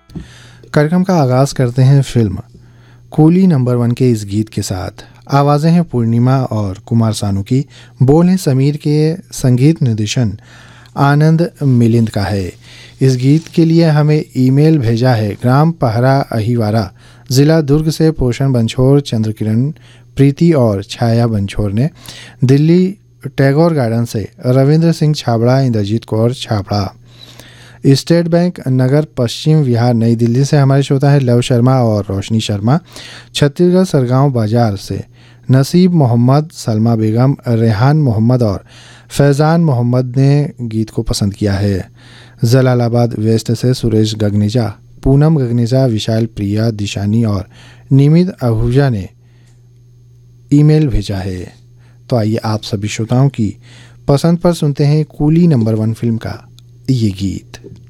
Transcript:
कार्यक्रम का आगाज़ करते हैं फिल्म कूली नंबर 1 के इस गीत के साथ। आवाज़ें हैं पूर्णिमा और कुमार सानू की, बोल हैं समीर के, संगीत निर्देशन आनंद मिलिंद का है। इस गीत के लिए हमें ईमेल भेजा है ग्राम पहरा अहिवारा, ज़िला दुर्ग से पोषण बंछोर, चंद्रकिरण, प्रीति और छाया बंछोर ने। दिल्ली टैगोर गार्डन से रविंद्र सिंह छाबड़ा, इंद्रजीत कौर छाबड़ा। स्टेट बैंक नगर पश्चिम विहार नई दिल्ली से हमारे श्रोता है लव शर्मा और रोशनी शर्मा। छत्तीसगढ़ सरगांव बाजार से नसीब मोहम्मद, सलमा बेगम, रेहान मोहम्मद और फैज़ान मोहम्मद ने गीत को पसंद किया है। जलालाबाद वेस्ट से सुरेश गगनेजा, पूनम गगनेजा, विशाल प्रिया, दिशानी और निमित आहूजा ने ईमेल भेजा है। तो आइए आप सभी श्रोताओं की पसंद पर सुनते हैं कूली नंबर 1 फिल्म का ये गीत।